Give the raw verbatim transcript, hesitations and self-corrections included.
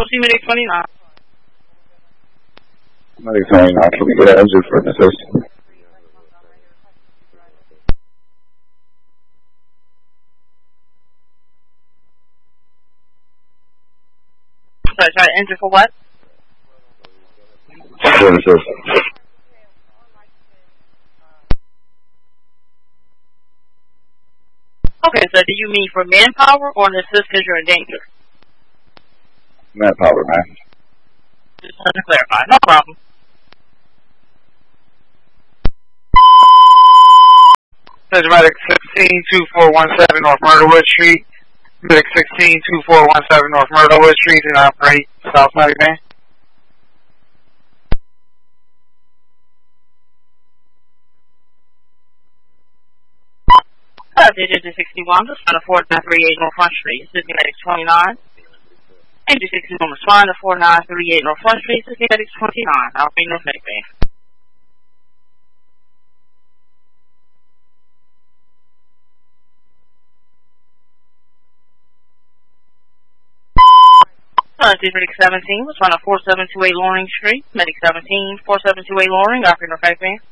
see Medic twenty-nine. Medic twenty-nine, can we get an engine for an assist? Sorry, sorry, engine for what? For an assist. Okay, so do you mean for manpower or an assist because you're in danger? Manpower, man. Just trying to clarify. No problem. This is Medic sixteen two four one seven North Myrtlewood Street. Medic sixteen two four one seven North Myrtlewood Street and operate South Medic Van. Uh, Digit sixty-one, respond to four nine three eight North Front Street. This is Medic twenty-nine. Engine sixty-one, respond to four nine three eight North Front Street. This is Medic twenty-nine. Operate North Medic Van. Uh, District seventeen, respond to four seven two eight Loring Street. Medic seventeen, four seven two eight Loring, operate North Medic Van.